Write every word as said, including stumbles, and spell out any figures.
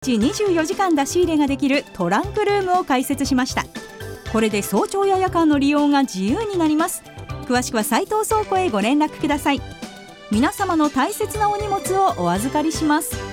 にじゅうよじかん出し入れができるトランクルームを開設しました。これで早朝や夜間の利用が自由になります。詳しくは斉藤倉庫へご連絡ください。皆様の大切なお荷物をお預かりします。